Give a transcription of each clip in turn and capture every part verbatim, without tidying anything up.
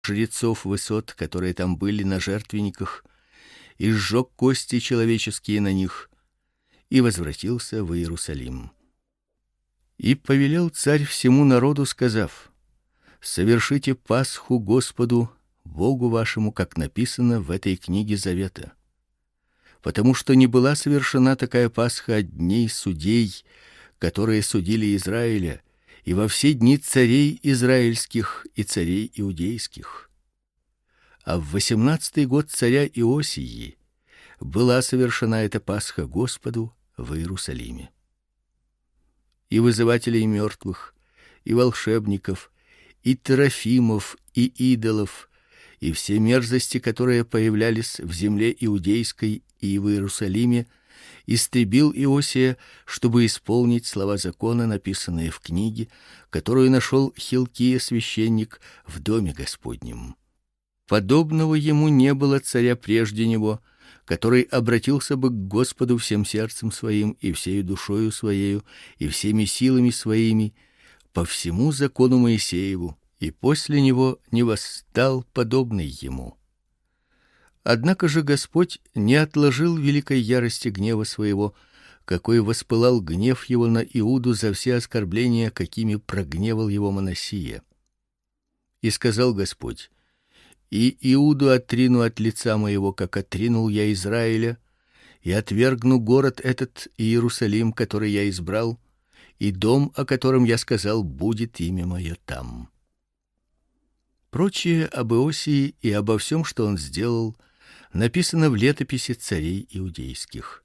жрецов высот, которые там были на жертвенниках, и сжег кости человеческие на них, и возвратился в Иерусалим. И повелел царь всему народу, сказав: совершите Пасху Господу Богу вашему, как написано в этой книге завета. Потому что не была совершена такая Пасха от дней судей, которые судили Израиля, и во все дни царей израильских и царей иудейских. А в восемнадцатый год царя Иосии была совершена эта Пасха Господу в Иерусалиме. И вызывателей мертвых, и волшебников, и трофимов, и идолов, и все мерзости, которые появлялись в земле иудейской и в Иерусалиме, истребил Иосия, чтобы исполнить слова закона, написанные в книге, которую нашел Хилкия священник в доме Господнем. Подобного ему не было царя прежде него, который обратился бы к Господу всем сердцем своим и всею душою своею и всеми силами своими по всему закону Моисееву, и после него не восстал подобный ему. Однако же Господь не отложил великой ярости гнева своего, какой воспылал гнев его на Иуду за все оскорбления, какими прогневал его Манассия. И сказал Господь: и Иуду отрину от лица моего, как отринул я Израиля, и отвергну город этот Иерусалим, который я избрал, и дом, о котором я сказал: будет имя мое там. Прочее об Иосии и обо всем, что он сделал, написано в летописи царей иудейских.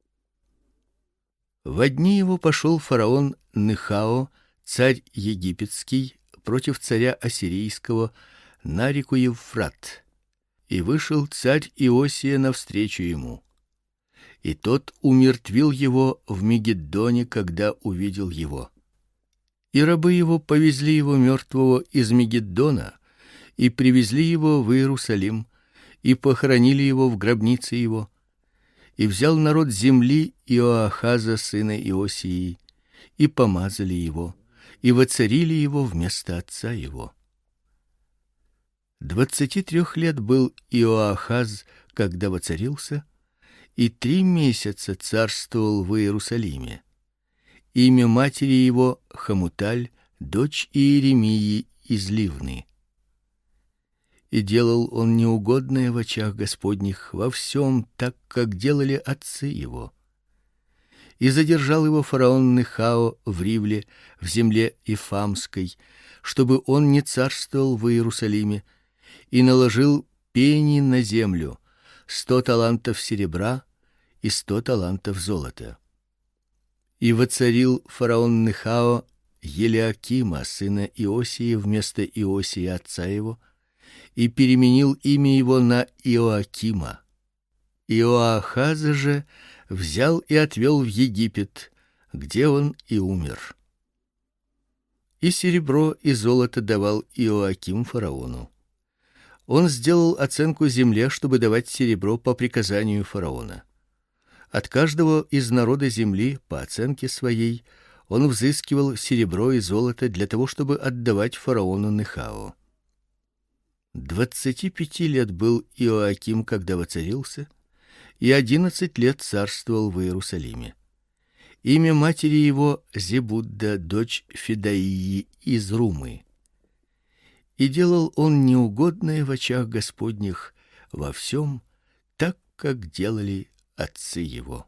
Во дни его пошел фараон Нехао, царь египетский, против царя ассирийского на реку Евфрат, и вышел царь Иосия навстречу ему. И тот умертвил его в Мегиддоне, когда увидел его. И рабы его повезли его мертвого из Мегиддона и привезли его в Иерусалим, и похоронили его в гробнице его. И взял народ земли Иоахаза сына Иосии, и помазали его, и воцарили его вместо отца его. Двадцати трех лет был Иоахаз, когда воцарился, и три месяца царствовал в Иерусалиме. Имя матери его Хамуталь, дочь Иеремии из Ливны. И делал он неугодное в очах Господних во всем, так как делали отцы его. И задержал его фараон Нехао в Ривле, в земле Ифамской, чтобы он не царствовал в Иерусалиме, и наложил пени на землю: сто талантов серебра и сто талантов золота. И воцарил фараон Нехао Елиакима сына Иосии вместо Иосии отца его, и переменил имя его на Иоакима. Иоахаза же взял и отвел в Египет, где он и умер. И серебро и золото давал Иоаким фараону. Он сделал оценку земле, чтобы давать серебро по приказанию фараона. От каждого из народа земли по оценке своей он взыскивал серебро и золото для того, чтобы отдавать фараону Нехао. Двадцати пяти лет был Иоаким, когда воцарился, и одиннадцать лет царствовал в Иерусалиме. Имя матери его Зебудда, дочь Федаии из Румы. И делал он неугодное в очах Господних во всем, так как делали отцы его.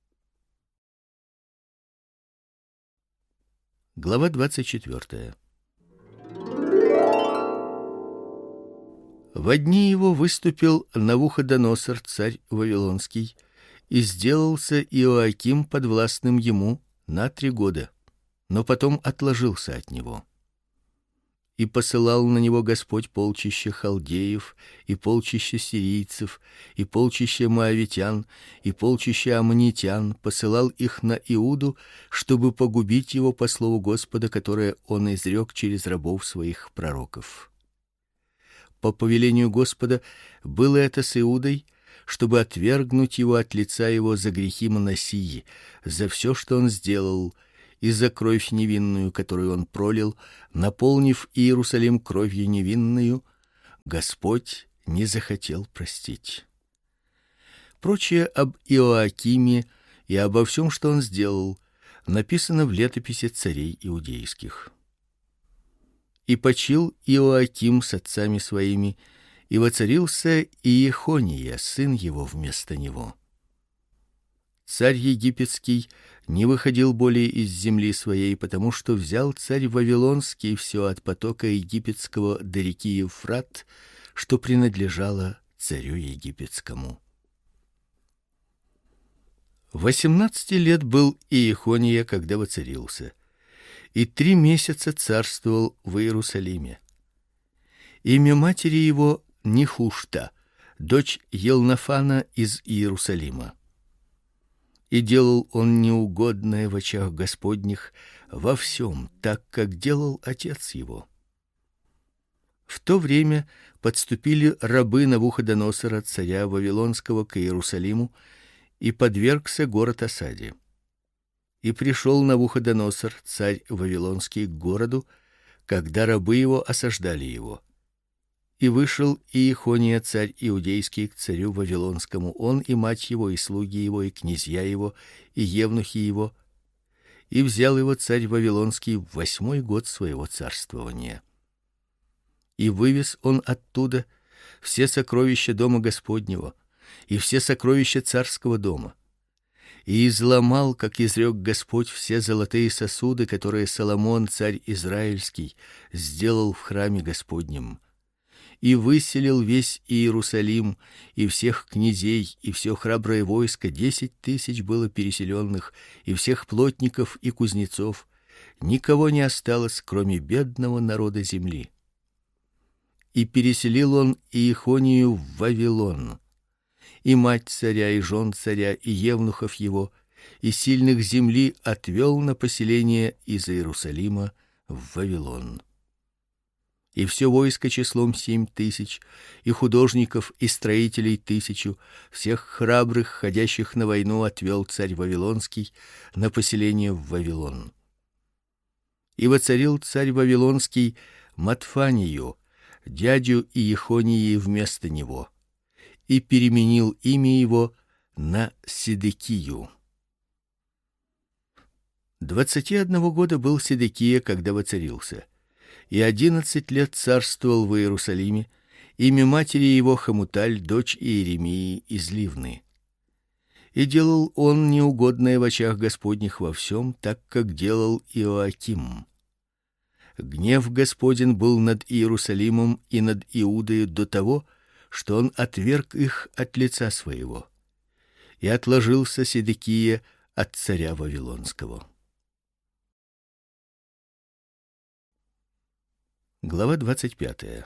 Глава двадцать четвёртая. Во дни его выступил Навуходоносор, царь вавилонский, и сделался Иоаким подвластным ему на три года, но потом отложился от него. И посылал на него Господь полчища халдеев, и полчища сирийцев, и полчища моавитян, и полчища аммонитян, посылал их на Иуду, чтобы погубить его по слову Господа, которое он изрек через рабов своих пророков. По повелению Господа было это с Иудой, чтобы отвергнуть его от лица его за грехи Манассии, за все, что он сделал, и за кровь невинную, которую он пролил, наполнив Иерусалим кровью невинную. Господь не захотел простить. Прочее об Иоакиме и обо всем, что он сделал, написано в летописи царей иудейских. И почил Иоаким с отцами своими, и воцарился Иехония, сын его, вместо него. Царь египетский не выходил более из земли своей, потому что взял царь вавилонский все от потока египетского до реки Евфрат, что принадлежало царю египетскому. Восемнадцати лет был Иехония, когда воцарился, и три месяца царствовал в Иерусалиме. Имя матери его Нехушта, дочь Елнафана из Иерусалима. И делал он неугодное в очах Господних во всем, так как делал отец его. В то время подступили рабы Навуходоносора, царя вавилонского, к Иерусалиму, и подвергся город осаде. И пришел Навуходоносор, царь вавилонский, к городу, когда рабы его осаждали его. И вышел Иехония, царь иудейский, к царю вавилонскому, он и мать его, и слуги его, и князья его, и евнухи его, и взял его царь вавилонский в восьмой год своего царствования. И вывез он оттуда все сокровища дома Господнего и все сокровища царского дома, и изломал, как изрек Господь, все золотые сосуды, которые Соломон, царь израильский, сделал в храме Господнем. И выселил весь Иерусалим, и всех князей, и все храброе войско, десять тысяч было переселенных, и всех плотников и кузнецов, никого не осталось, кроме бедного народа земли. И переселил он Иехонию в Вавилон, и мать царя, и жен царя, и евнухов его, и сильных земли отвел на поселение из Иерусалима в Вавилон. И все войско числом семь тысяч, и художников, и строителей тысячу, всех храбрых, ходящих на войну, отвел царь вавилонский на поселение в Вавилон. И воцарил царь вавилонский Матфанию, дядю Иехонии, вместо него, и переменил имя его на Седекию. Двадцати одного года был Седекия, когда воцарился, и одиннадцать лет царствовал в Иерусалиме. Имя матери его Хамуталь, дочь Иеремии из Ливны. И делал он неугодное в очах Господних во всем, так как делал Иоаким. Гнев Господень был над Иерусалимом и над Иудею до того, что он отверг их от лица своего. И отложился Седекия от царя вавилонского. Глава двадцать пятая.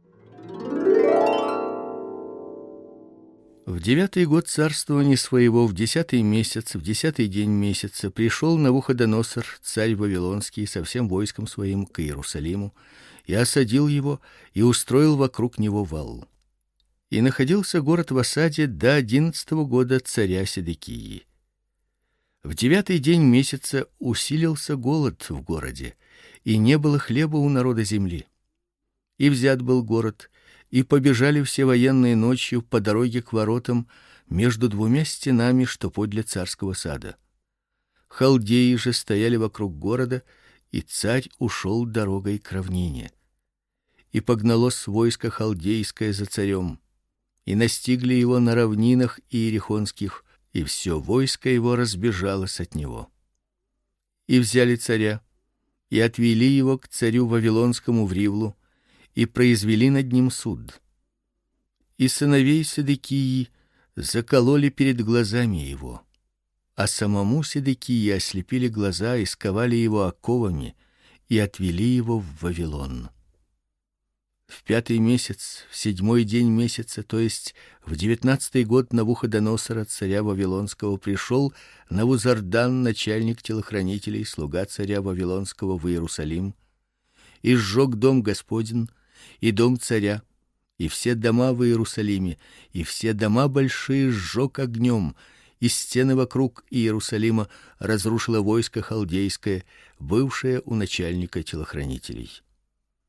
В девятый год царствования своего, в десятый месяц, в десятый день месяца, пришел Навуходоносор, царь вавилонский, со всем войском своим к Иерусалиму, и осадил его, и устроил вокруг него вал. И находился город в осаде до одиннадцатого года царя Седекии. В девятый день месяца усилился голод в городе, и не было хлеба у народа земли. И взят был город, и побежали все военные ночью по дороге к воротам между двумя стенами, что подле царского сада. Халдеи же стояли вокруг города, и царь ушел дорогой к равнине. И погналось войско халдейское за царем, и настигли его на равнинах иерихонских, и все войско его разбежалось от него. И взяли царя, и отвели его к царю вавилонскому в Ривлу, и произвели над ним суд. И сыновей Седекии закололи перед глазами его, а самому Седекии ослепили глаза и сковали его оковами и отвели его в Вавилон. В пятый месяц, в седьмой день месяца, то есть в девятнадцатый год Навуходоносора, царя вавилонского, пришел Навузардан, начальник телохранителей, слуга царя вавилонского, в Иерусалим, и сжег дом Господень и дом царя, и все дома в Иерусалиме, и все дома большие сжег огнем, и стены вокруг Иерусалима разрушило войско халдейское, бывшее у начальника телохранителей.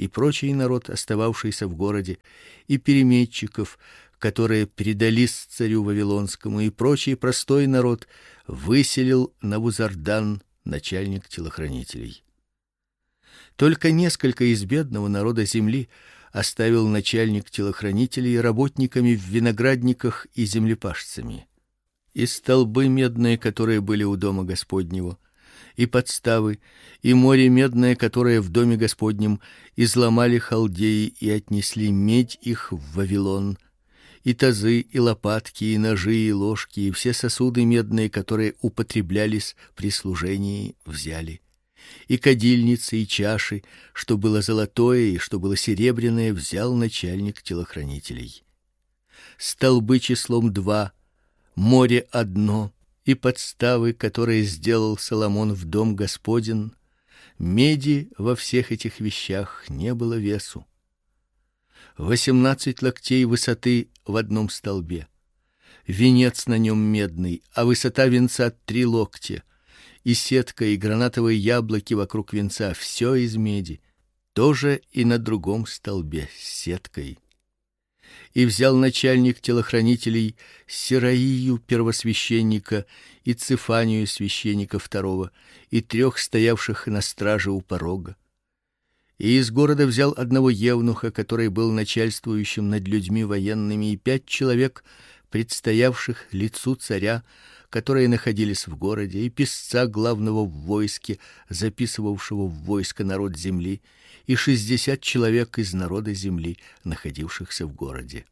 и прочий народ, остававшийся в городе, и переметчиков, которые предались царю вавилонскому, и прочий простой народ выселил Навузардан, начальник телохранителей. Только несколько из бедного народа земли оставил начальник телохранителей работниками в виноградниках и землепашцами. И столбы медные, которые были у дома Господнего, и подставы, и море медное, которое в доме Господнем, изломали халдеи и отнесли медь их в Вавилон, и тазы, и лопатки, и ножи, и ложки, и все сосуды медные, которые употреблялись при служении, взяли. И кадильницы, и чаши, что было золотое и что было серебряное, взял начальник телохранителей. Столбы числом два, море одно, и подставы, которые сделал Соломон в дом Господен, меди во всех этих вещах не было весу. Восемнадцать локтей высоты в одном столбе, венец на нем медный, а высота венца три локтя, и сетка, и гранатовые яблоки вокруг венца, все из меди, тоже и на другом столбе с сеткой. И взял начальник телохранителей Сираию первосвященника и Цефанию священника второго и трех стоявших на страже у порога. И из города взял одного евнуха, который был начальствующим над людьми военными, и пять человек, предстоявших лицу царя, которые находились в городе, и писца главного в войске, записывавшего в войско народ земли, и шестьдесят человек из народа земли, находившихся в городе.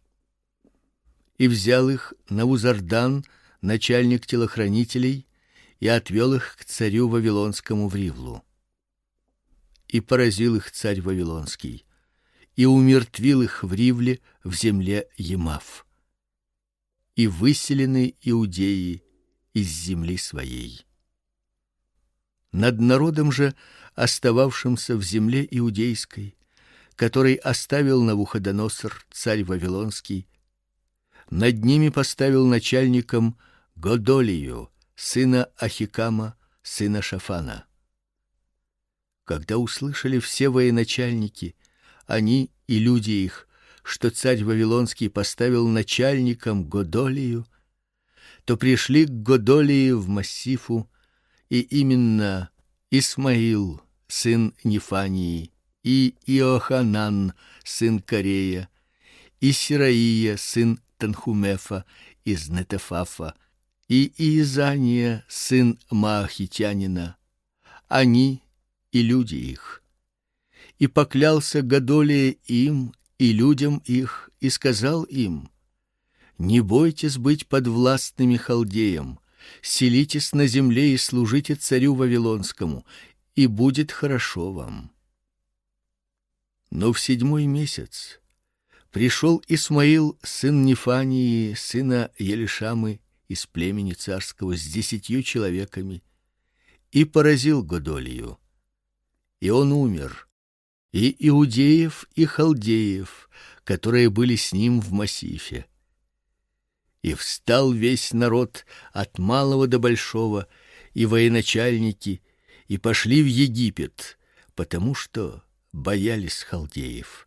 И взял их Навузардан, начальник телохранителей, и отвел их к царю вавилонскому в Ривлу. И поразил их царь вавилонский, и умертвил их в Ривле в земле Емав. И выселены иудеи из земли своей. Над народом же, остававшимся в земле иудейской, который оставил Навуходоносор царь вавилонский, над ними поставил начальником Годолию, сына Ахикама, сына Шафана. Когда услышали все военачальники, они и люди их, что царь вавилонский поставил начальником Годолию, то пришли к Годолии в Массифу, и именно Исмаил, сын Нефании, и Иоханан, сын Карея, и Сираия, сын Танхумефа из Нетефафа, и Иезания, сын Маахитянина, они и люди их. И поклялся Годолия им и людям их, и сказал им: не бойтесь быть подвластными халдеям, селитесь на земле и служите царю вавилонскому, и будет хорошо вам. Но в седьмой месяц пришел Исмаил, сын Нефании, сына Елишамы, из племени царского, с десятью человеками, и поразил Годолию. И он умер, и иудеев, и халдеев, которые были с ним в Массифе. И встал весь народ от малого до большого, и военачальники, и пошли в Египет, потому что боялись халдеев.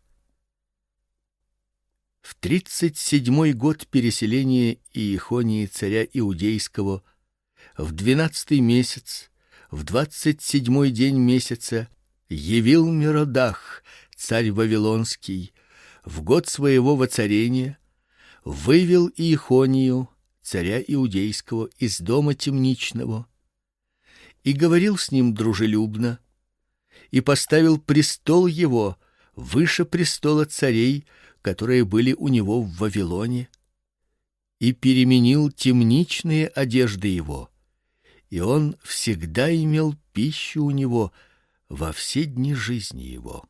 В тридцать седьмой год переселения Иехонии царя иудейского, в двенадцатый месяц, в двадцать седьмой день месяца, явил Миродах, царь вавилонский, в год своего воцарения, вывел Иехонию, царя иудейского, из дома темничного, и говорил с ним дружелюбно, и поставил престол его выше престола царей, которые были у него в Вавилоне, и переменил темничные одежды его, и он всегда имел пищу у него во все дни жизни его.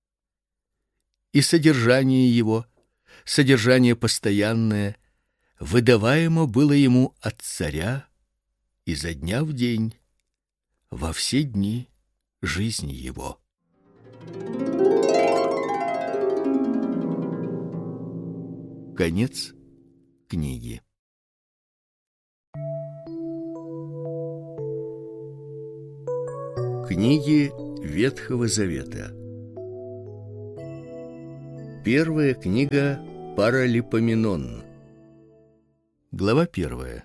И содержание его, содержание постоянное, выдаваемо было ему от царя изо дня в день во все дни жизни его. Конец книги. Книги Ветхого Завета. Первая книга Паралипоменон. Глава первая.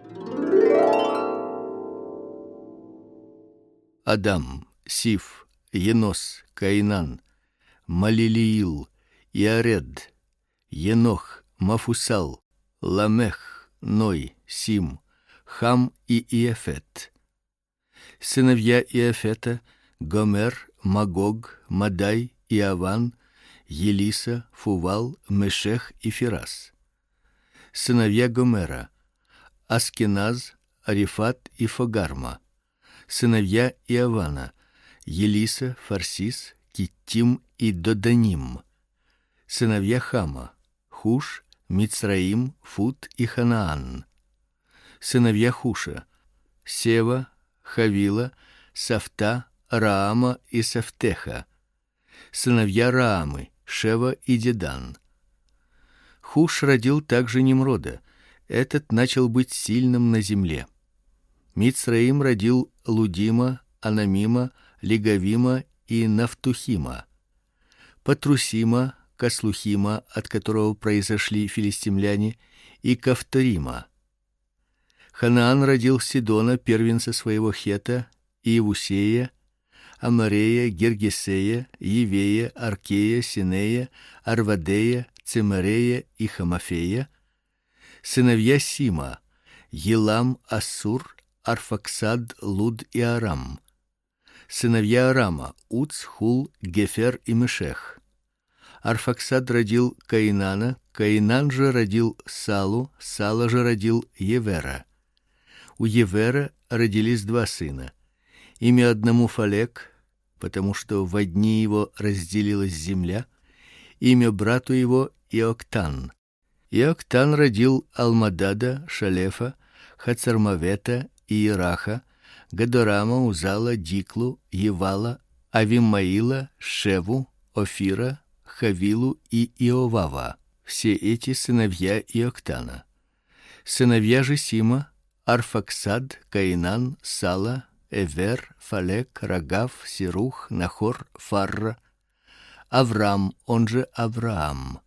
Адам, Сиф, Енос, Каинан, Малилиил, Иаред, Енох, Мафусал, Ламех, Ной, Сим, Хам и Иафет. Сыновья Иафета: Гомер, Магог, Мадай, Иаван, Елиса, Фувал, Мешех и Фирас. Сыновья Гомера: Аскеназ, Арифат и Фагарма. Сыновья Иавана: Елиса, Фарсис, Киттим и Доданим. Сыновья Хама: Хуш, Мицраим, Фут и Ханаан. Сыновья Хуша: Сева, Хавила, Сафта, Раама и Сафтеха. Сыновья Раамы: Шева и Дедан. Хуш родил также Немрода. Этот начал быть сильным на земле. Мицраим родил Лудима, Анамима, Лигавима и Нафтухима. Патрусима, Каслухима, от которого произошли филистимляне, и Кавторима. Ханаан родил Сидона, первенца своего Хета, Иевусея, Амарея, Гергесея, Евея, Аркея, Синея, Арвадея, Цемарея и Хамафея. Сыновья Сима: Елам, Ассур, Арфаксад, Луд и Арам. Сыновья Арама: Уц, Хул, Гефер и Мешех. Арфаксад родил Каинана, Каинан же родил Салу, Сала же родил Евера. У Евера родились два сына. Имя одному Фалек, потому что во дни его разделилась земля, имя брату его Иоктан. Иоктан родил Алмадада, Шалефа, Хацармавета и Ираха, Гадорама, Узала, Диклу, Евала, Авимаила, Шеву, Офира, Хавилу и Иовава. Все эти сыновья Иоктана. Сыновья же Сима: Арфаксад, Каинан, Сала, Эвер, Фалек, Рагав, Сирух, Нахор, Фарра, Аврам, он же Авраам.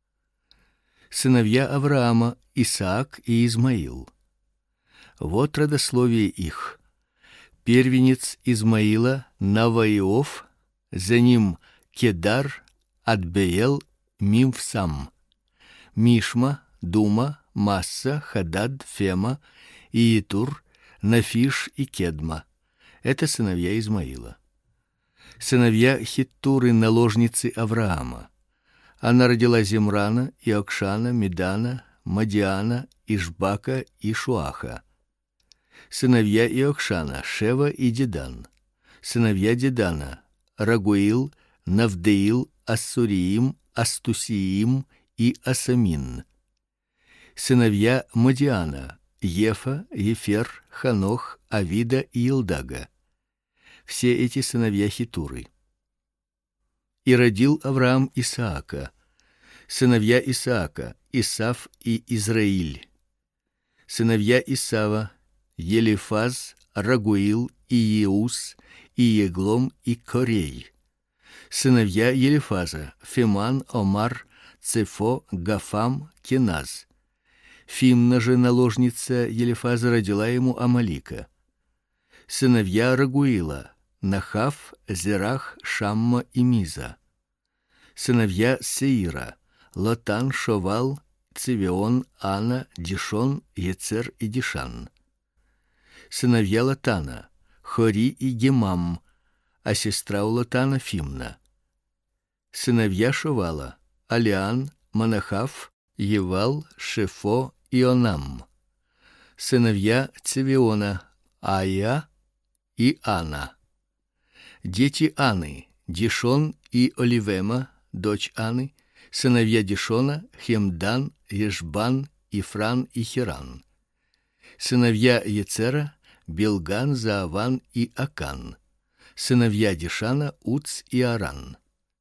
Сыновья Авраама: Исаак и Измаил. Вот родословие их. Первенец Измаила Наваиов, за ним Кедар, Адбеел, Мимфсам, Мишма, Дума, Масса, Хадад, Фема, Иетур, Нафиш и Кедма. Это сыновья Измаила. Сыновья Хиттуры, наложницы Авраама. Она родила Зимрана, Иокшана, Медана, Мадиана, Ишбака и Шуаха. Сыновья Иокшана: Шева и Дедан. Сыновья Дедана: Рагуил, Навдеил, Ассуриим, Астусиим и Асамин. Сыновья Мадиана: Ефа, Ефер, Ханох, Авида и Илдага. Все эти сыновья Хитуры. И родил Авраам Исаака. Сыновья Исаака: Исав и Израиль. Сыновья Исава: Елифаз, Рагуил и Еус, и Еглом и Корей. Сыновья Елифаза: Феман, Омар, Цефо, Гафам, Кеназ. Фимна же, наложница Елифаза, родила ему Амалика. Сыновья Рагуила: Нахав, Зерах, Шамма и Миза. Сыновья Сеира: Лотан, Шовал, Цивион, Ана, Дишон, Ецер и Дишан. Сыновья Лотана: Хори и Гемам, а сестра у Лотана Фимна. Сыновья Шовала: Алиан, Манахав, Евал, Шефо и Онам. Сыновья Цивиона: Ая и Ана. Дети Аны: Дишон и Оливема, дочь Аны. Сыновья Дишона: Хемдан, Ешбан, Ифран и Хиран. Сыновья Ецера: Билган, Зааван и Акан. Сыновья Дишана: Уц и Аран.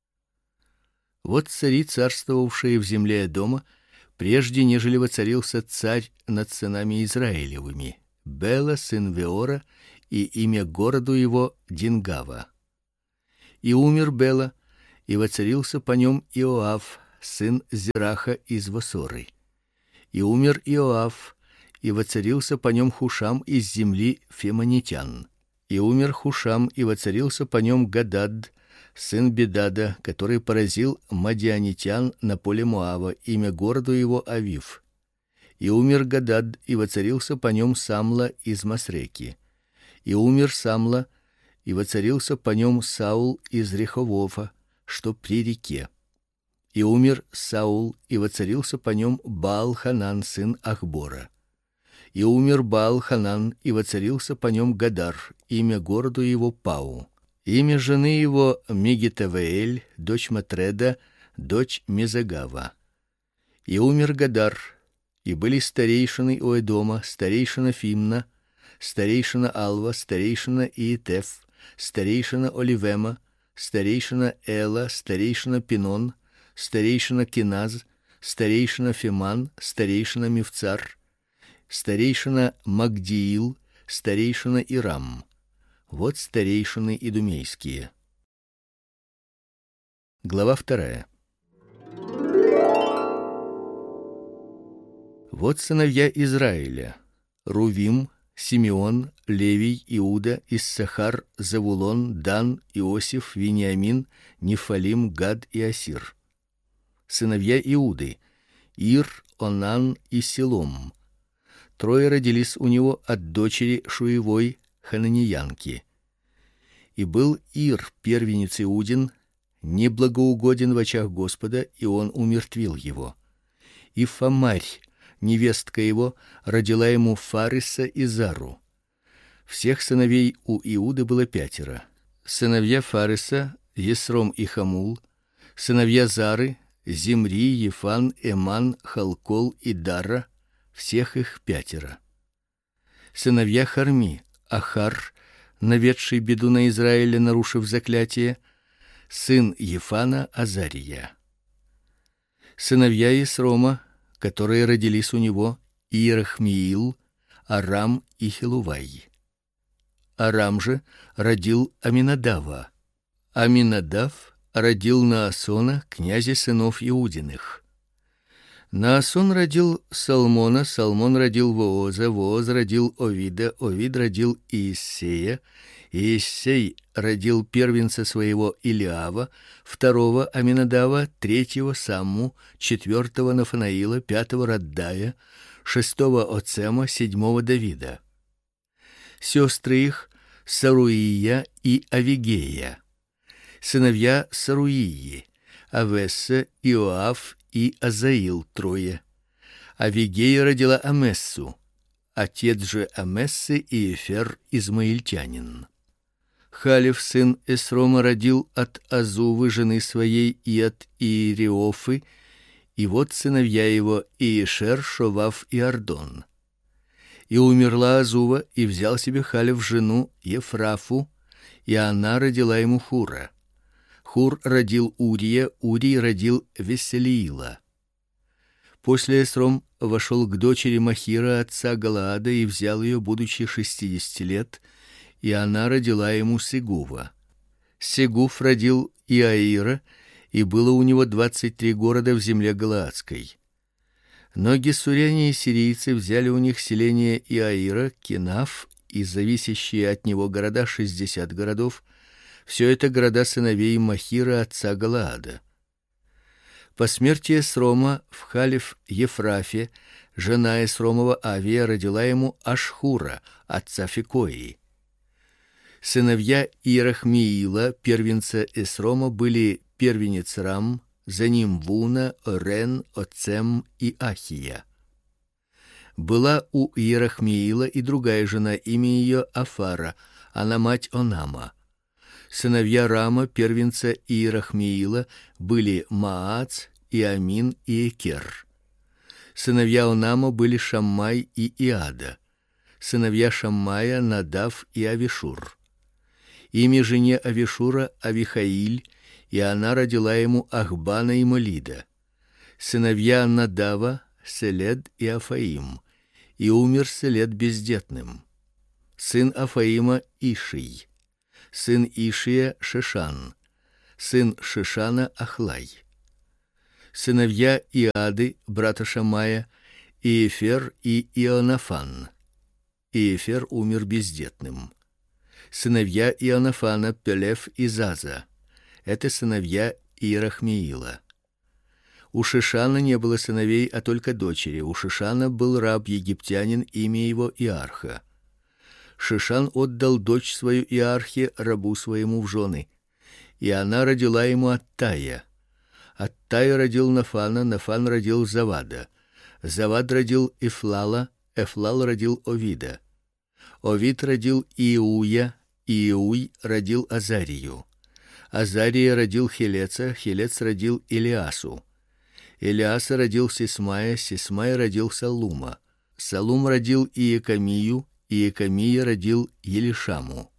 Вот цари, царствовавшие в земле Эдома, прежде нежели воцарился царь над сынами Израилевыми: Бела, сын Веора, и имя городу его Дингава. И умер Бела, и воцарился по нем Иоав, сын Зераха из Восоры. И умер Иоав, и воцарился по нем Хушам из земли фемонитян. И умер Хушам, и воцарился по нем Гадад, сын Бедада, который поразил мадианитян на поле Моава, имя городу его Авив. И умер Гадад, и воцарился по нем Самла из Масреки. И умер Самла, и воцарился по нем Саул из Реховофа, что при реке. И умер Саул, и воцарился по нем Баал-Ханан, сын Ахбора. И умер Баал-Ханан, и воцарился по нем Гадар, имя городу его Пау. Имя жены его Мегитавеэль, дочь Матреда, дочь Мезагава. И умер Гадар, и были старейшины у Эдома, старейшина Фимна, старейшина Алва, старейшина Иетеф, старейшина Оливема, старейшина Эла, старейшина Пинон, старейшина Киназ, старейшина Феман, старейшина Мивцар, старейшина Магдиил, старейшина Ирам. Вот старейшины идумейские. Глава вторая. Вот сыновья Израиля: Рувим, Симеон, Левий, Иуда, Иссахар, Завулон, Дан, Иосиф, Вениамин, Нефалим, Гад и Асир. Сыновья Иуды: Ир, Онан и Силом. Трое родились у него от дочери Шуевой, хананиянки. И был Ир, первенец Иудин, неблагоугоден в очах Господа, и он умертвил его. И Фамарь, невестка его, родила ему Фариса и Зару. Всех сыновей у Иуды было пятеро. Сыновья Фариса: Есром и Хамул. Сыновья Зары: Зимри, Ефан, Эман, Халкол и Дара. Всех их пятеро. Сыновья Харми: Ахар, наведший беду на Израиле, нарушив заклятие, сын Ефана Азария. Сыновья Есрома, которые родились у него: Иерахмиил, Арам и Хилувай. Арам же родил Аминадава. Аминадав родил Наасона, князя сынов Иудиных. Наасон родил Салмона, Салмон родил Вооза, Вооз родил Овида, Овид родил Иессея, Иессей родил первенца своего Илиава, второго Аминадава, третьего Самму, четвертого Нафанаила, пятого Раддая, шестого Оцема, седьмого Давида. Сестры их: Саруия и Авигея. Сыновья Саруии: Авесса, Иоав и Азаил, трое. Авигея родила Амессу. Отец же Амессы Иефер, измаильтянин. Халев, сын Эсрома, родил от Азувы, жены своей, и от Иериофы, и вот сыновья его: Иешер, Шовав и Ардон. И умерла Азува, и взял себе Халев жену Ефрафу, и она родила ему Хура. Хур родил Урия, Урий родил Веселиила. После Эсром вошел к дочери Махира, отца Галаада, и взял ее, будучи шестидесяти лет, и она родила ему Сегува. Сегув родил Иаира, и было у него двадцать три города в земле галаадской. Но гессуряне и сирийцы взяли у них селение Иаира, Кинаф и зависящие от него города, шестьдесят городов. Все это города сыновей Махира, отца Галаада. По смерти Эсрома в Халев Ефрафе жена Эсромова Авия родила ему Ашхура, отца Фикои. Сыновья Иерахмиила, первенца Эсрома, были первенец Рам, за ним Вуна, Орен, Оцем и Ахия. Была у Иерахмиила и другая жена, имя ее Афара, она мать Онама. Сыновья Рама, первенца Иерахмиила, были Маац, Иамин и Экер. Сыновья Онама были Шаммай и Иада. Сыновья Шаммая: Надав и Авишур. Имя жене Авишура Авихаиль, и она родила ему Ахбана и Молида. Сыновья Надава: Селед и Афаим. И умер Селед бездетным. Сын Афаима Иший. Сын Ишия Шишан, сын Шишана Ахлай. Сыновья Иады, брата Шамая, Иефер и Ионафан. Иефер умер бездетным. Сыновья Ионафана, Пелев и Заза. Это сыновья Иерахмеила. У Шишана не было сыновей, а только дочери. У Шишана был раб египтянин, имя его Иарха. Шишан отдал дочь свою Иархе, рабу своему в жены, и она родила ему Аттая. Аттай родил Нафана, Нафан родил Завада. Завад родил Эфлала, Эфлал родил Овида. Овид родил Иуя, Иуй родил Азарию. Азария родил Хелеца, Хелец родил Илиасу. Илиаса родил Сисмая, Сисмай родил Салума. Салум родил Иекамию, Иекамия родил Елишаму.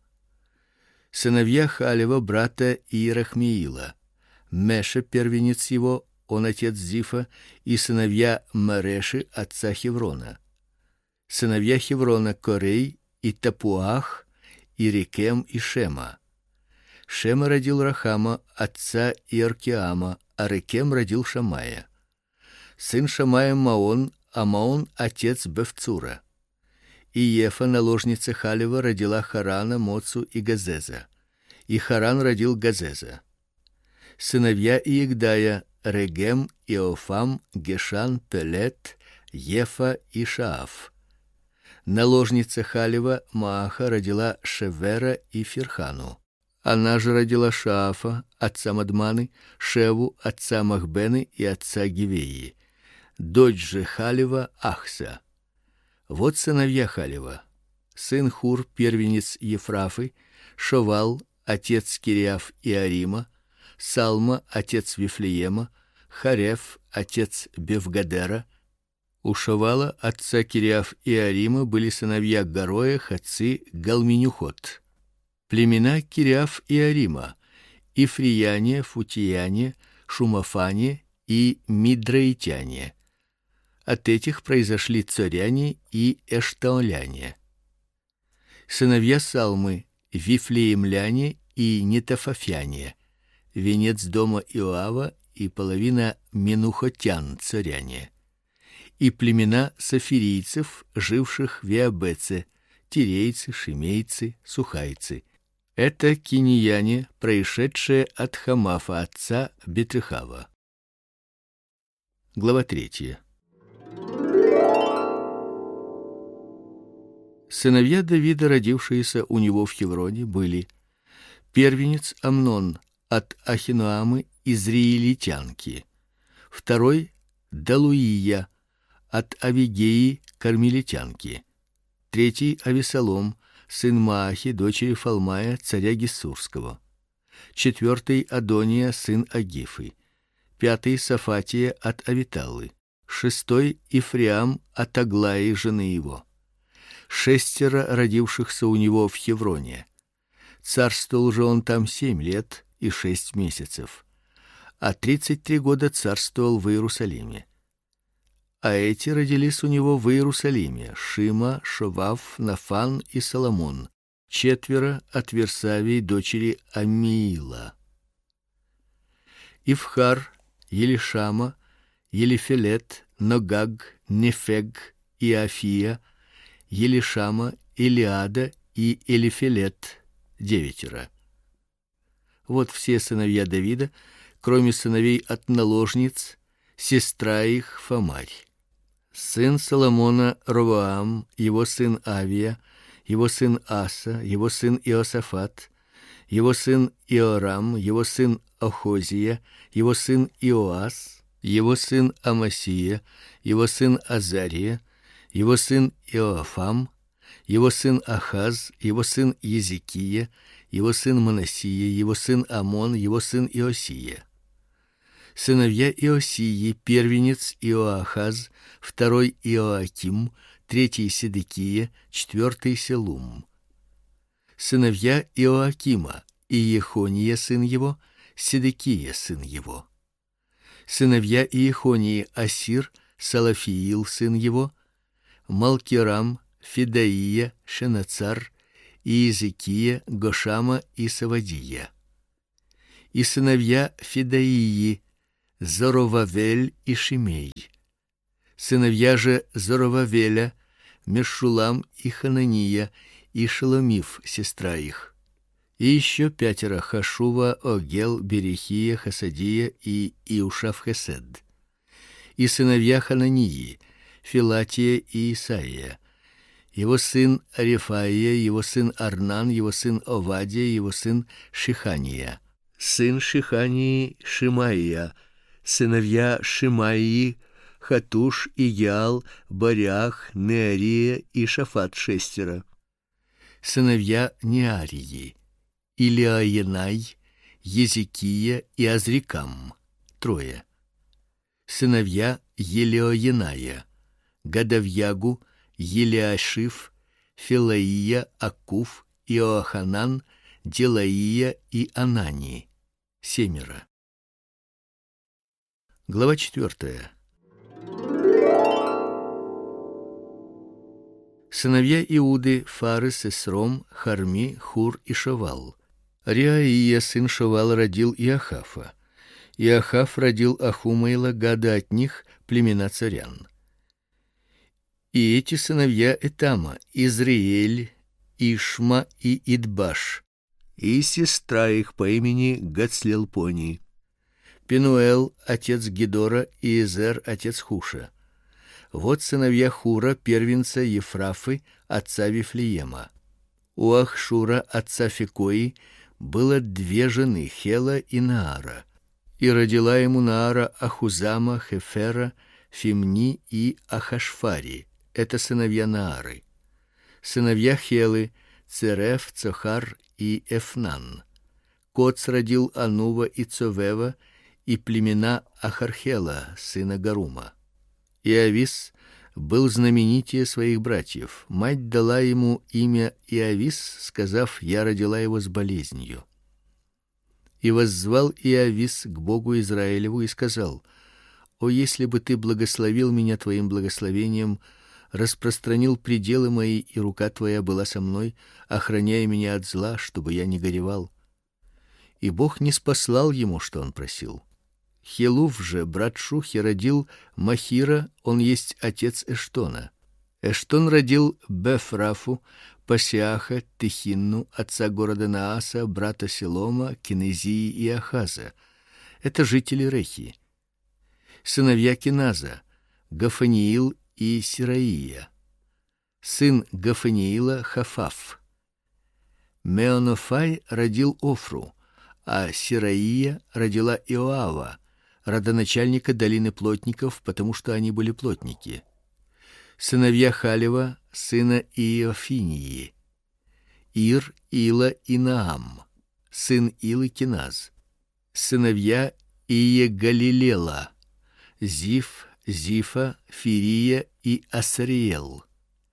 Сыновья Халева, брата Иерахмеила. Меша, первенец его, он отец Зифа, и сыновья Мареши, отца Хеврона. Сыновья Хеврона: Корей и Тапуах, и Рекем и Шема. Шема родил Рахама, отца Иоркеама, а Рекем родил Шамая. Сын Шамая Маон, а Маон отец Бевцура. И Ефа, наложница Халева, родила Харана, Моцу и Газеза. И Харан родил Газеза. Сыновья Иегдая: Регем, Иофам, Гешан, Пелет, Ефа и Шааф. Наложница Халева Мааха родила Шевера и Фирхану. Она же родила Шаафа, отца Мадманы, Шеву, отца Махбены и отца Гивеи. Дочь же Халева Ахса. Вот сыновья Халева: сын Хур, первенец Ефрафы, Шовал, отец Кириаф и Арима, Салма, отец Вифлеема, Хареф, отец Бевгадера. У Шовала, отца Кириаф и Арима, были сыновья Гороя, отцы Галменюхот. Племена Кириаф и Арима: Ифрияне, Футияне, Шумафане и Мидраитяне. От этих произошли цоряне и эштаоляне. Сыновья Салмы: Вифлеемляне и Нетофафяне, венец дома Иоава и половина менухотян, цоряне. И племена сафирийцев, живших в Иабеце: тирейцы, шимейцы, сухайцы. Это кинияне, происшедшие от Хамафа, отца Бетрехава. Глава третья. Сыновья Давида, родившиеся у него в Хевроне, были: первенец Амнон от Ахинуамы, израилитянки; второй Далуия от Авигеи, кармелитянки; третий Авесалом, сын Маахи, дочери Фалмая, царя Гессурского; четвертый Адония, сын Агифы; пятый Сафатия от Авиталы; шестой Ифриам от Аглаи, жены его. Шестеро родившихся у него в Хевроне. Царствовал же он там семь лет и шесть месяцев, а тридцать три года царствовал в Иерусалиме. А эти родились у него в Иерусалиме: Шима, Шовав, Нафан и Соломон, четверо от Версавии, дочери Амиила. Ифхар, Елишама, Елифелет, Ногаг, Нефег и Афия, Елишама, Илиада и Элифелет, девятеро. Вот все сыновья Давида, кроме сыновей от наложниц, сестра их Фамарь. Сын Соломона Ровоам, его сын Авия, его сын Аса, его сын Иосафат, его сын Иорам, его сын Охозия, его сын Иоас, его сын Амасия, его сын Азария, его сын Иоафам, его сын Ахаз, его сын Езекия, его сын Манасия, его сын Амон, его сын Иосия. Сыновья Иосии: первенец Иоахаз, второй Иоаким, третий Седекия, четвертый Селум. Сыновья Иоакима: Иехония сын его, Седекия сын его. Сыновья Иехонии: Асир, Салафиил сын его, Малкирам, Федаия, Шенацар, Иезекия, Гошама и Савадия. И сыновья Федаии: Зоровавель и Шимей. Сыновья же Зоровавеля: Мешулам и Ханания, и Шеломиф, сестра их. И еще пятеро: Хашува, Огел, Берехия, Хасадия и Иушав-Хесед. И сыновья Ханании: Филатия и Исаия. Его сын Арефаия, его сын Арнан, его сын Овадия, его сын Шихания. Сын Шихании Шимаия. Сыновья Шимаии: Хатуш, Игиал, Барях, Неария и Шафат, шестеро. Сыновья Неарии: Илиаенай, Езекия и Азрикам, трое. Сыновья Елеоеная: Гадавьягу, Елиашиф, Филаия, Акуф, Иоаханан, Делаия и Анани, семеро. Глава четвертая. Сыновья Иуды: Фарес, Эсром, Харми, Хур и Шовал. Реаия, сын Шовал, родил Иохафа. Иохаф родил Ахумаила, Гада от них племена царян. И эти сыновья Этама: Изриэль, Ишма и Идбаш, и сестра их по имени Гацлелпони. Пенуэл, отец Гедора, и Изер, отец Хуша. Вот сыновья Хура, первенца Ефрафы, отца Вифлеема. У Ахшура, отца Фикои, было две жены, Хела и Наара. И родила ему Наара Ахузама, Хефера, Фимни и Ахашфари. Это сыновья Наары. Сыновья Хелы: Цереф, Цохар и Эфнан. Коц родил Анува и Цовева и племена Ахархела, сына Гарума. Иавис был знаменитее своих братьев. Мать дала ему имя Иавис, сказав: я родила его с болезнью. И воззвал Иавис к Богу Израилеву и сказал: о, если бы ты благословил меня твоим благословением, распространил пределы мои, и рука твоя была со мной, охраняя меня от зла, чтобы я не горевал. И Бог не спаслал ему, что он просил. Хелув же, брат Шухи, родил Махира, он есть отец Эштона. Эштон родил Бефрафу, Пасиаха, Техинну, отца города Нааса, брата Селома, Кинезии и Ахаза. Это жители Рехи. Сыновья Киназа: Гафаниил и Сираия. Сын Гафаниила — Хафаф. Меонофай родил Офру, а Сираия родила Иоава, родоначальника долины плотников, потому что они были плотники. Сыновья Халева, сына Иофинии: Ир, Ила и Наам. Сын Илы — Киназ. Сыновья Иегалилела: Зиф, Зифа, Фирия и Асариел.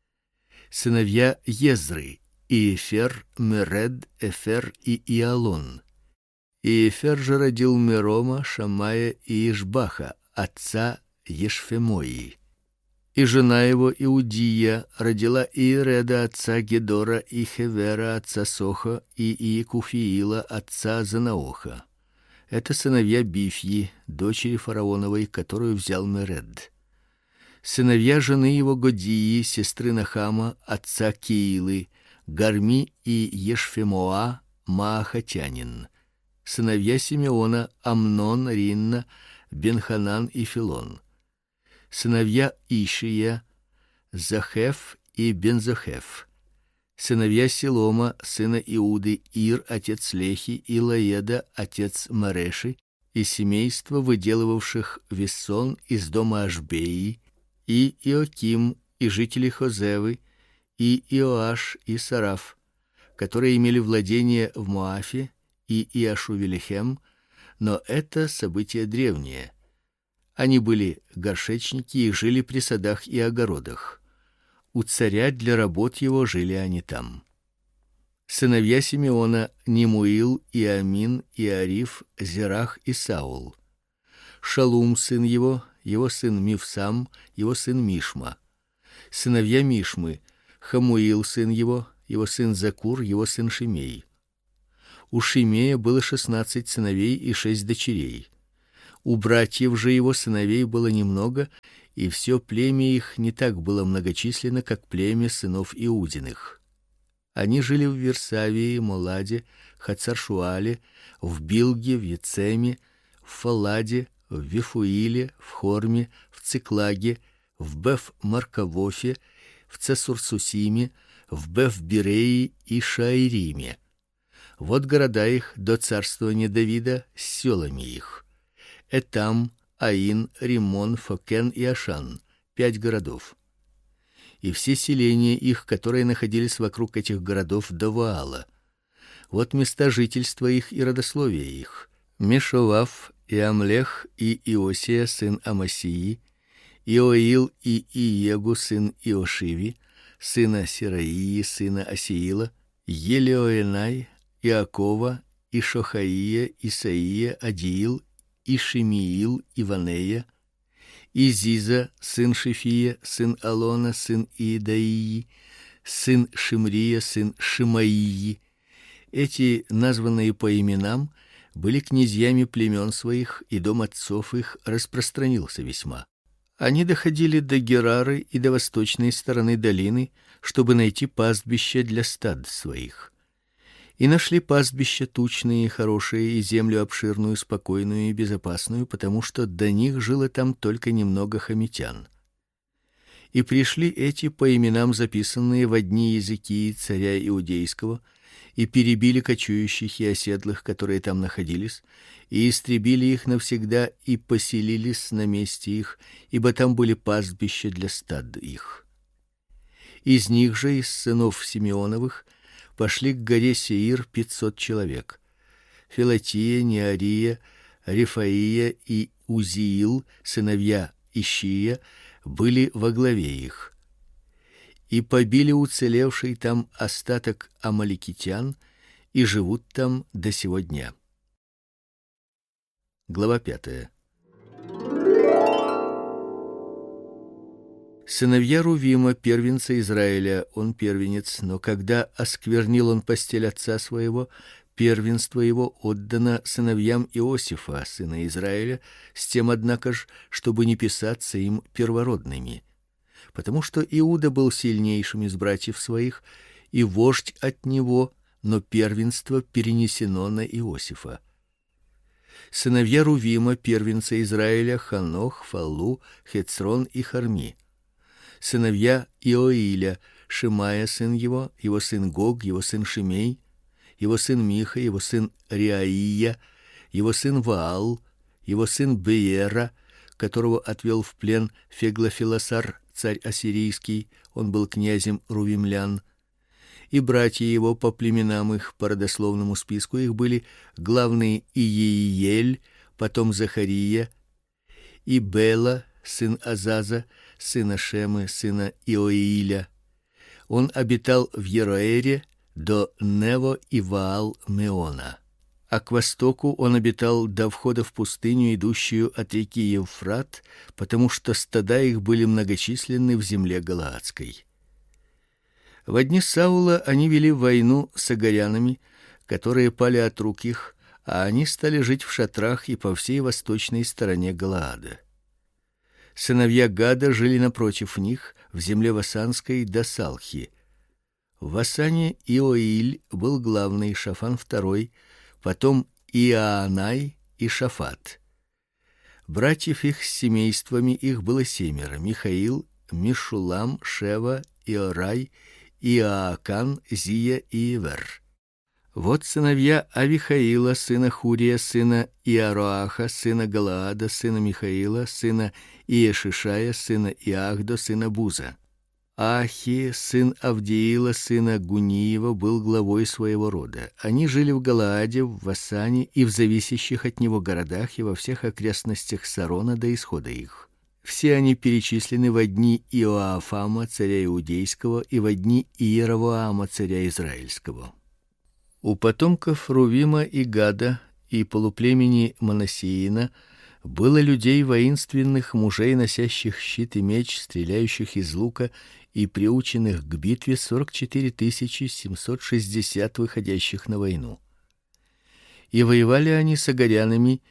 Сыновья Езры: Иефер, Меред, Эфер и Иалон. Иефер же родил Мерома, Шамая и Ишбаха, отца Ешфемои. И жена его Иудия родила Иереда, отца Гедора, и Хевера, отца Соха, и Иекуфиила, отца Занаоха. Это сыновья Бифьи, дочери фараоновой, которую взял Меред. Сыновья жены его Годии, сестры Нахама, отца Киилы: Гарми и Ешфемоа, маахатянин. Сыновья Симеона: Амнон, Ринна, Бенханан и Филон. Сыновья Ишия: Захеф и Бензохеф. Сыновья Силома, сына Иуды: Ир, отец Лехи, и Лаеда, отец Мареши, и семейство выделывавших вессон из дома Ашбеи, и Иоким, и жители Хозевы, и Иоаш и Сараф, которые имели владение в Моафе, и Иашувелихем, но это события древние. Они были горшечники и жили при садах и огородах. У царя для работ его жили они там. Сыновья Симеона: Немуил, и Амин, и Ариф, Зерах и Саул. Шалум сын его, его сын Мивсам, его сын Мишма. Сыновья Мишмы: Хамуил сын его, его сын Закур, его сын Шимей. У Шимея было шестнадцать сыновей и шесть дочерей. У братьев же его сыновей было немного, и все племя их не так было многочисленно, как племя сынов Иудиных. Они жили в Версавии, Моладе, Хацар-Шуале, в Билге, в Ецеме, в Фаладе, в Вифуиле, в Хорме, в Циклаге, в Беф-Маркавофе, в Цесурсусиме, в Беф-Бирее и Шаириме. Вот города их до царствования Давида с селами их: Этам, Аин, Риммон, Фокен и Ашан — пять городов. И все селения их, которые находились вокруг этих городов до Ваала. Вот места жительства их и родословия их: Мешовав, и Амлех, и Иосия сын Амасии, Иоил и Иегу сын Иошиви, сына Сираии, сына Асиила, Елеоэнай, Иакова, и Шохаия, Исаия, Адиил, и Шимиил, Иванея, и Зиза сын Шифия, сын Алона, сын Иедаии, сын Шимрия, сын Шимаии. Эти, названные по именам, были князьями племен своих, и дом отцов их распространился весьма. Они доходили до Герары и до восточной стороны долины, чтобы найти пастбище для стад своих. И нашли пастбища тучные и хорошие, и землю обширную, спокойную и безопасную, потому что до них жило там только немного хомитян. И пришли эти, по именам записанные, во дни Езекии царя иудейского, и перебили кочующих и оседлых, которые там находились, и истребили их навсегда, и поселились на месте их, ибо там были пастбища для стад их. Из них же, из сынов Симеоновых, пошли к горе Сеир пятьсот человек: Филатия, Неария, Рефаия и Узиил, сыновья Ишия, были во главе их. И побили уцелевший там остаток амаликитян, и живут там до сего дня. Глава пятая. Сыновья Рувима, первенца Израиля, он первенец, но когда осквернил он постель отца своего, первенство его отдано сыновьям Иосифа, сына Израиля, с тем, однако ж, чтобы не писаться им первородными. Потому что Иуда был сильнейшим из братьев своих, и вождь от него, но первенство перенесено на Иосифа. Сыновья Рувима, первенца Израиля: Ханох, Фаллу, Хецрон и Харми. Сыновья Иоиля: Шимая сын его, его сын Гог, его сын Шимей, его сын Миха, его сын Реаия, его сын Ваал, его сын Беера, которого отвел в плен Феглофилосар, царь ассирийский, он был князем рувимлян, и братья его по племенам их, по родословному списку их были главный Иеиель, потом Захария, и Бела, сын Азаза, сына Шемы, сына Иоиля. Он обитал в Ероэре до Нево и Ваал-Меона. А к востоку он обитал до входа в пустыню, идущую от реки Евфрат, потому что стада их были многочисленны в земле галаадской. Во дни Саула они вели войну с агарянами, которые пали от рук их, а они стали жить в шатрах и по всей восточной стороне Галаада. Сыновья Гада жили напротив них, в земле васанской до Салхи. В Васане Иоиль был главный, Шафан второй, потом Иоанай и Шафат. Братьев их с семействами их было семеро: Михаил, Мишулам, Шева, Иорай, Иоакан, Зия и Ивер. Вот сыновья Авихаила, сына Хурия, сына Иароаха, сына Галаада, сына Михаила, сына Иешишая, сына Иахдо, сына Буза. Ахи, сын Авдиила, сына Гуниева, был главой своего рода. Они жили в Галааде, в Васане и в зависящих от него городах и во всех окрестностях Сарона до исхода их. Все они перечислены во дни Иоафама, царя иудейского, и во дни Иеровоама, царя израильского. У потомков Рувима и Гада и полуплемени Манассеина было людей воинственных, мужей, носящих щит и меч, стреляющих из лука и приученных к битве сорок четыре тысячи семьсот шестьдесят выходящих на войну. И воевали они с агарянами,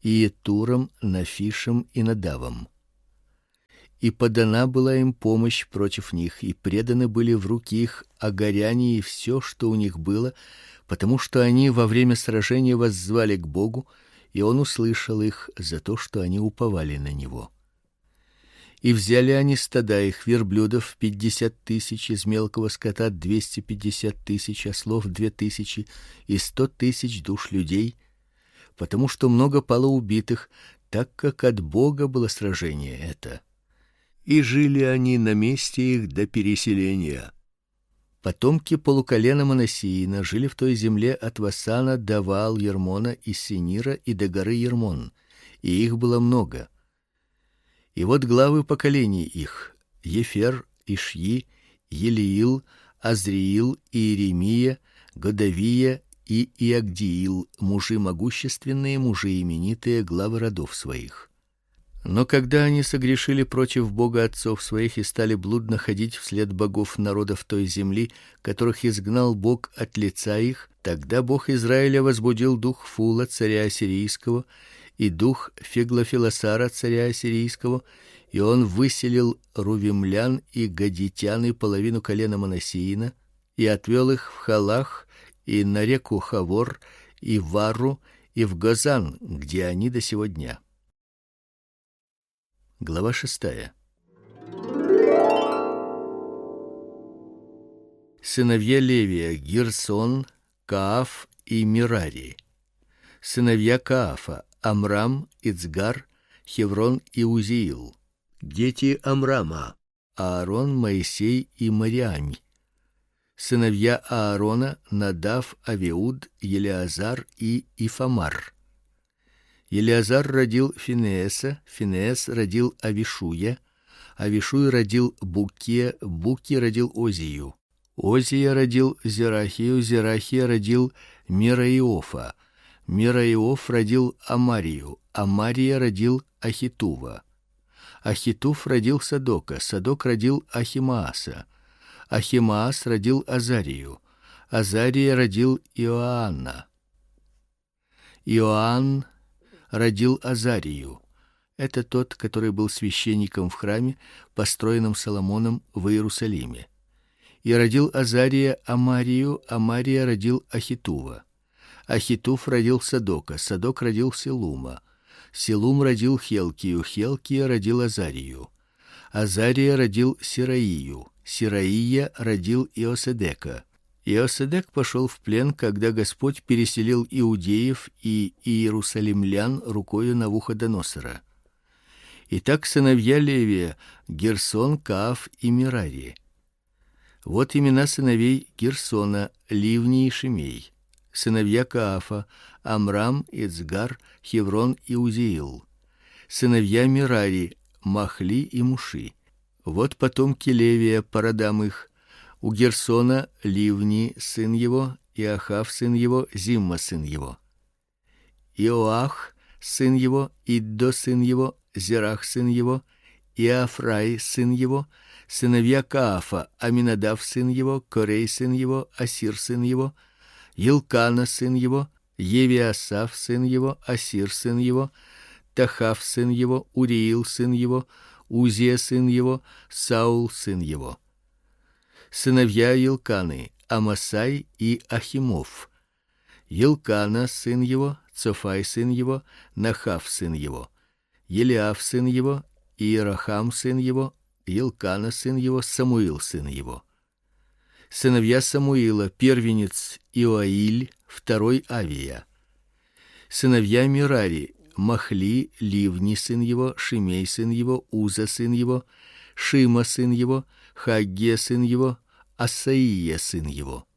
Иетуром, Нафишем и Надавом. И подана была им помощь против них, и преданы были в руки их агаряне и все, что у них было, потому что они во время сражения воззвали к Богу, и он услышал их за то, что они уповали на него. И взяли они стада их, верблюдов пятьдесят тысяч, из мелкого скота двести пятьдесят тысяч, ослов две тысячи и сто тысяч душ людей, потому что много пало убитых, так как от Бога было сражение это. И жили они на месте их до переселения. Потомки полуколена Манассиина жили в той земле от Васана до Ваал-Ермона и Синира и до горы Ермон, и их было много. И вот главы поколений их: Ефер, Ишьи, Елиил, Азриил, Иеремия, Годовия и Иагдиил, мужи могущественные, мужи именитые, главы родов своих. Но когда они согрешили против Бога отцов своих и стали блудно ходить вслед богов народов той земли, которых изгнал Бог от лица их, тогда Бог Израиля возбудил дух Фула, царя ассирийского, и дух Феглофилосара, царя ассирийского, и он выселил рувимлян и гадитян и половину колена Манассиина, и отвел их в Халах и на реку Хавор и в Вару и в Гозан, где они до сего дня. Глава шестая. Сыновья Левия: Герсон, Кааф и Мерари. Сыновья Каафа: Амрам, Ицгар, Хеврон и Узиил. Дети Амрама: Аарон, Моисей и Мариам. Сыновья Аарона: Надав, Авиуд, Елеазар и Ифамар. Елеазар родил Финееса, Финеес родил Авишуя, Авишуй родил Буке, Буки родил Озию. Озия родил Зерахию, Зерахия родил Мираиофа, Мираиоф родил Амарию, Амария родил Ахитува. Ахитув родил Садока, Садок родил Ахимааса, Ахимаас родил Азарию, Азария родил Иоанна. Иоанн родил Азарию. Это тот, который был священником в храме, построенном Соломоном в Иерусалиме. И родил Азария Амарию, Амария родил Ахитува. Ахитув родил Садока, Садок родил Селума. Селум родил Хелкию, Хелкия родил Азарию. Азария родил Сираию, Сираия родил Иоседека. Иоседек пошел в плен, когда Господь переселил иудеев и иерусалимлян рукою Навуходоносора. Итак, сыновья Левия: Герсон, Кааф и Мерари. Вот имена сыновей Герсона: Ливни и Шимей. Сыновья Каафа: Амрам, Ицгар, Хеврон и Узиил. Сыновья Мерари: Махли и Муши. Вот потомки Левия по родам их: у Герсона Ливни сын его, Иохав сын его, Зимма сын его. Иоах сын его, Иддо сын его, Зерах сын его, Иафрай сын его. Сыновья Каафа: Аминадав сын его, Корей сын его, Асир сын его, Елкана сын его, Евиасав сын его, Асир сын его, Тахав сын его, Уриил сын его, Узия сын его, Саул сын его. Сыновья Елканы: Амасай и Ахимов. Елкана сын его, Цофай сын его, Нахав сын его, Елиав сын его, Иерахам сын его, Елкана сын его, Самуил сын его. Сыновья Самуила: первенец Иоаиль, второй Авия. Сыновья Мерари: Махли, Ливни сын его, Шимей сын его, Уза сын его, Шима сын его, Хагге сын его, Асаия сын его.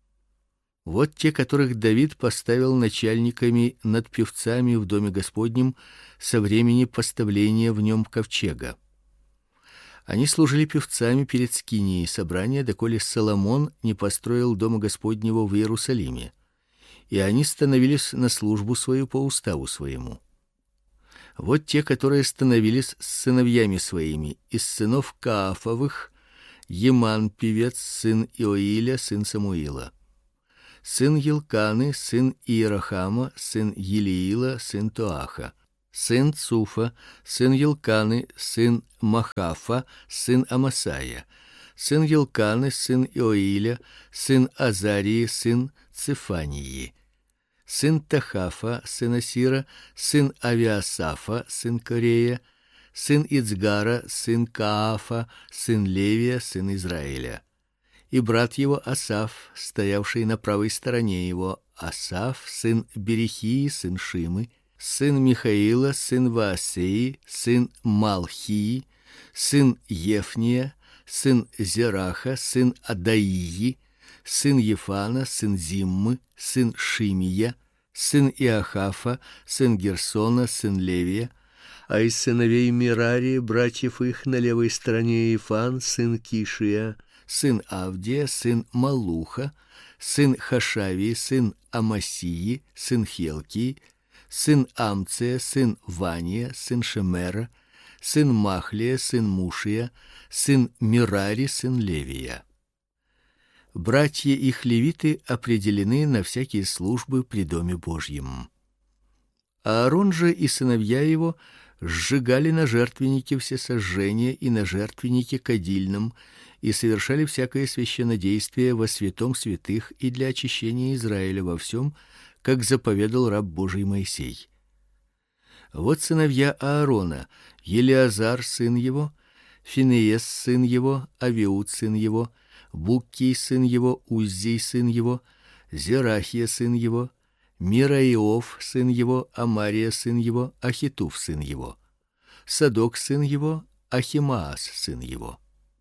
Вот те, которых Давид поставил начальниками над певцами в доме Господнем со времени поставления в нем ковчега. Они служили певцами перед скинией собрания, доколе Соломон не построил дома Господнего в Иерусалиме, и они становились на службу свою по уставу своему. Вот те, которые становились с сыновьями своими: из сынов Каафовых Еман певец, сын Иоиля, сын Самуила. Сын Елканы, сын Иерахама, сын Елиила, сын Тоаха. сын Цуфа, сын Елканы, сын Махафа, сын Амасая, сын Елканы, сын Иоиля, сын Азарии, сын Цефании, сын Тахафа, сын Асира, сын Авиасафа, сын Корея, сын Ицгара, сын Каафа, сын Левия, сын Израиля. И брат его Асаф, стоявший на правой стороне его, Асаф, сын Берехии, сын Шимы, сын Михаила, сын Ваасеи, сын Малхии, сын Ефния, сын Зераха, сын Адаии, сын Ефана, сын Зиммы, сын Шимия, сын Иохафа, сын Герсона, сын Левия, а из сыновей Мерари, братьев их, на левой стороне Ифан, сын Кишия, сын Авдия, сын Малуха, сын Хашавии, сын Амасии, сын Хелкии, сын Амция, сын Вания, сын Шемера, сын Махлия, сын Мушия, сын Мирари, сын Левия. Братья их левиты определены на всякие службы при доме Божьем. Аарон же и сыновья его сжигали на жертвеннике всесожжения и на жертвеннике кадильном и совершали всякое священнодействие во святом святых и для очищения Израиля во всем, как заповедал раб Божий Моисей. Вот сыновья Аарона: Елиазар сын его, Финеес сын его, Авиуд сын его, Буккий сын его, Уззий сын его, Зерахия сын его, Мираиов сын его, Амария сын его, Ахитуф сын его, Садок сын его, Ахимаас сын его.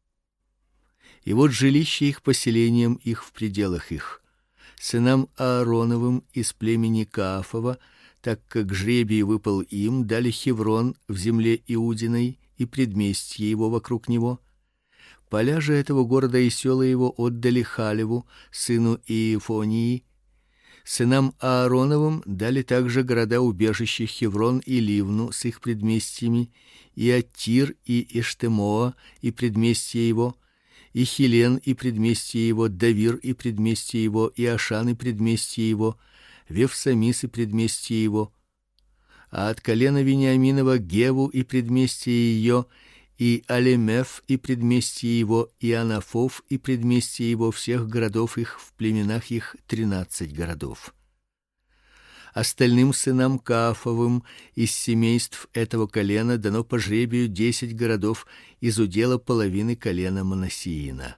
И вот жилище их поселением их в пределах их. Сынам Аароновым из племени Каафова, так как жребий выпал им, дали Хеврон в земле Иудиной и предместье его вокруг него. Поля же этого города и села его отдали Халеву, сыну Иефонии. Сынам Аароновым дали также города-убежища Хеврон и Ливну с их предместьями, и Аттир, и Эштемоа, и предместье его, и Хилен, и предместье его, Давир, и предместье его, и Ашан, и предместье его, Вевсамис, и предместье его, а от колена Вениаминова Геву, и предместье ее, и Алемеф, и предместье его, и Анафов, и предместье его, всех городов их в племенах их тринадцать городов. Остальным сынам Каафовым из семейств этого колена дано по жребию десять городов из удела половины колена Манассиина.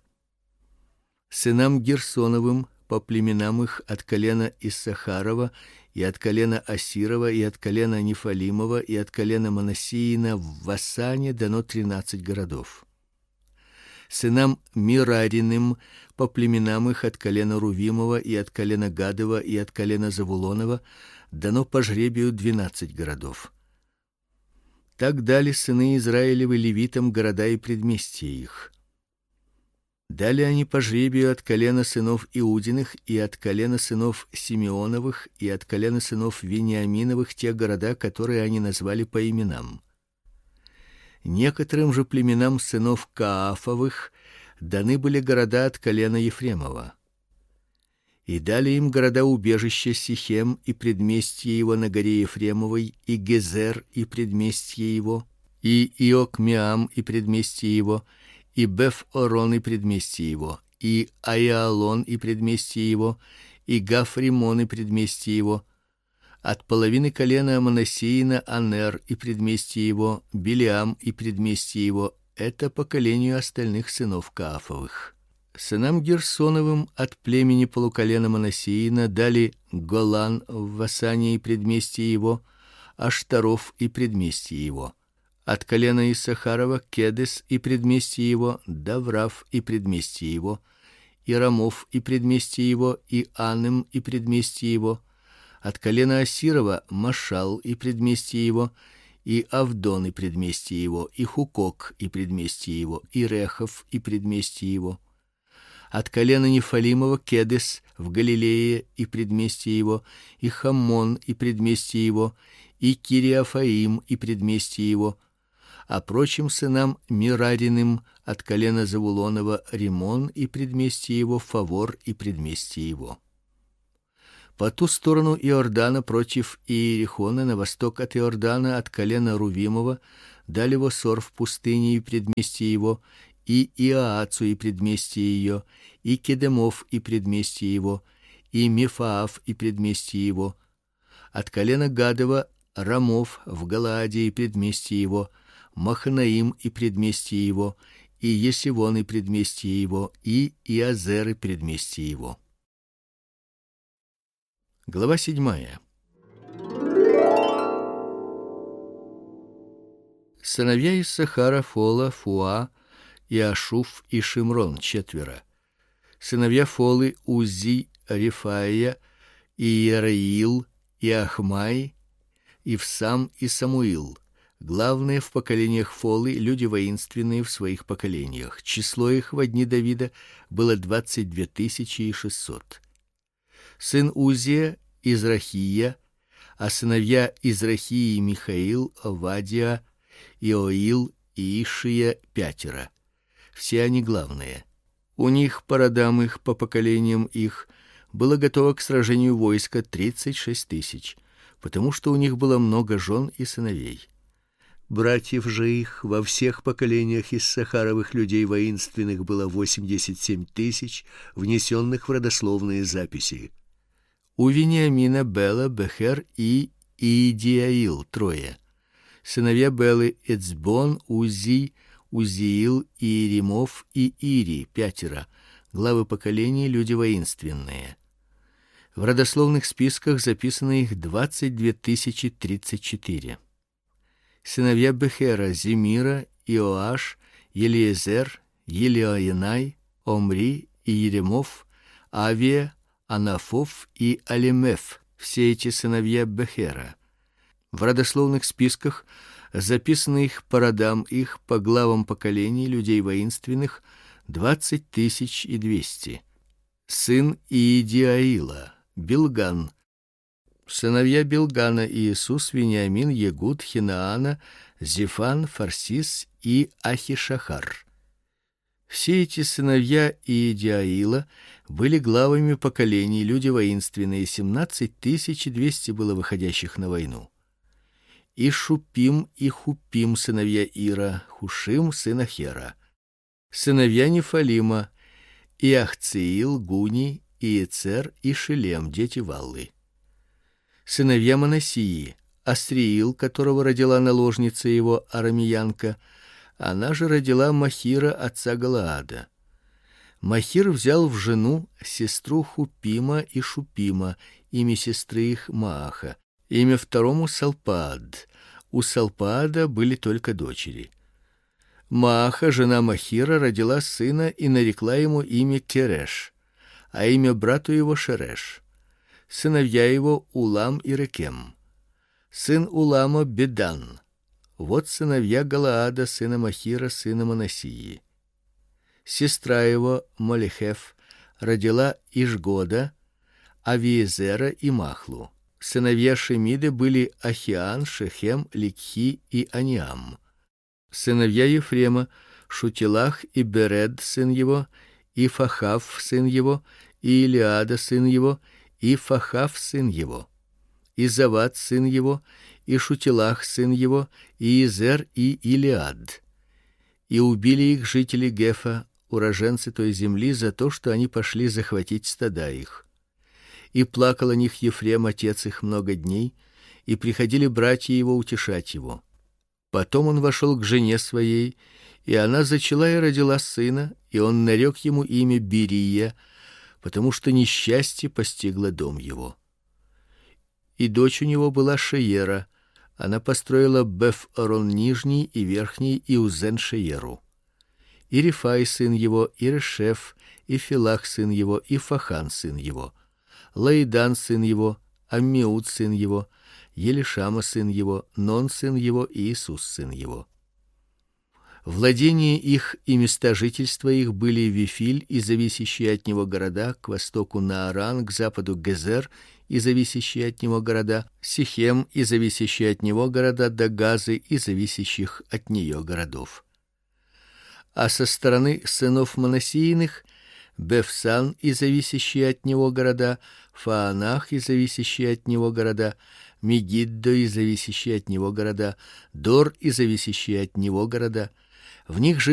Сынам Герсоновым по племенам их от колена Иссахарова и от колена Асирова и от колена Нефалимова и от колена Манассиина в Васане дано тринадцать городов. Сынам Мирариным по племенам их от колена Рувимова и от колена Гадова и от колена Завулонова дано по жребию двенадцать городов. Так дали сыны Израилевы левитам города и предместья их. Дали они по жребию от колена сынов Иудиных и от колена сынов Симеоновых и от колена сынов Вениаминовых те города, которые они назвали по именам. Некоторым же племенам сынов Каафовых даны были города от колена Ефремова. И дали им города-убежища Сихем и предместье его на горе Ефремовой, и Гезер и предместье его, и Иокмеам и предместье его, и Беф-Орон и предместье его, и Аиалон и предместье его, и Гафримон и предместье его. От половины колена Манассиина Анер и предместье его, Билиам и предместье его. Это поколению остальных сынов Каафовых. Сынам Герсоновым от племени полуколена Манассиина дали Голан в Васане и предместье его, Аштаров и предместье его. От колена Иссахарова Кедес и предместье его, Даврав и предместье его, и Рамов и предместье его, и Анем и предместье его. От колена Асирова Машал и предместье его, и Авдон и предместье его, и Хукок и предместье его, и Рехов и предместье его. От колена Нефалимова Кедес в Галилее и предместье его, и Хаммон и предместье его, и Кириафаим и предместье его. А прочим сынам Мирариным от колена Завулонова Римон и предместье его, Фавор и предместье его. По ту сторону Иордана против Иерихона, на восток от Иордана, от колена Рувимова, дали Восор в пустыне и предместье его, и Иаацу и предместье ее, и Кедемов и предместье его, и Мефаав и предместье его. От колена Гадова Рамов в Галааде и предместье его, Маханаим и предместье его, и Есивон и предместье его, и Иазер и предместье его. Глава седьмая. Сыновья Иссахара: Фола, Фуа, Иашуф и Шимрон, четверо. Сыновья Фолы: Узи, Рифаия, Иераил, Иахмай, Ивсам и Самуил. Главные в поколениях Фолы, люди воинственные в своих поколениях. Число их во дни Давида было двадцать две тысячи и шестьсот. Сын Узия: Израхия, а сыновья Израхии: Михаил, Овадия, Иоил и Ишия, пятеро. Все они главные. У них по родам их, по поколениям их было готово к сражению войско тридцать шесть тысяч, потому что у них было много жен и сыновей. Братьев же их во всех поколениях иссахаровых людей воинственных было восемьдесят семь тысяч, внесенных в родословные записи. У Вениамина: Бела, Бехер и Иидиаил, трое. Сыновья Белы: Эцбон, Узи, Узиил, Иеремов и Ири, пятеро. Главы поколений, люди воинственные. В родословных списках записано их двадцать две тысячи тридцать четыре. Сыновья Бехера: Зимира, Иоаш, Елиезер, Елиоенай, Омри и Еремов, Авия, Анафов и Алимеф. Все эти сыновья Бехера. В родословных списках записаны их по родам их, по главам поколений людей воинственных двадцать тысяч и двести. Сын Иидиаила: Билган. Сыновья Билгана: Иисус, Вениамин, Егуд, Хинаана, Зефан, Фарсис и Ахишахар. Все эти сыновья Иидиаила были главами поколений, люди воинственные, семнадцать тысяч двести было выходящих на войну. И Шупим и Хупим, сыновья Ира, Хушим, сын Хера. Сыновья Нефалима: Иахциил, Гуни, Иецер и Шилем, дети Валлы. Сыновья Манассии: Астриил, которого родила наложница его арамеянка, она же родила Махира, отца Галаада. Махир взял в жену сестру Хупима и Шупима, имя сестры их Мааха, имя второму Салпаад. У Салпаада были только дочери. Мааха, жена Махира, родила сына и нарекла ему имя Кереш, а имя брату его Шереш. Сыновья его: Улам и Рекем. Сын Улама: Бедан. Вот сыновья Галаада, сына Махира, сына Манассии. Сестра его Молехеф родила Ишгода, Авиезера и Махлу. Сыновья Шемиды были Ахиан, Шехем, Ликхи и Аниам. Сыновья Ефрема: Шутилах и Беред, сын его, и Фахав, сын его, и Илиада, сын его, и Фахав, сын его, и Завад, сын его, и Шутилах, сын его, и Изер, и Илиад. И убили их жители Гефа, уроженцы той земли, за то, что они пошли захватить стада их. И плакал о них Ефрем, отец их, много дней, и приходили братья его утешать его. Потом он вошел к жене своей, и она зачала и родила сына, и он нарек ему имя Берия, потому что несчастье постигло дом его. И дочь у него была Шеера, она построила Беф-Орон нижний и верхний и Узен-Шееру. И Рифай сын его, и Решеф, и Филах сын его, и Фахан сын его, Лаидан сын его, Аммиуд сын его, Елишама сын его, Нон сын его и Иисус сын его. Владения их и места жительства их были Вифиль и зависящие от него города, к востоку Нааран, к западу Гезер и зависящие от него города, Сихем и зависящие от него города, до Газы и зависящих от нее городов. А со стороны сынов Манассииных Бефсан и зависящие от него города, Фаанах и зависящие от него города, Мегиддо и зависящие от него города, Дор и зависящие от него города. В них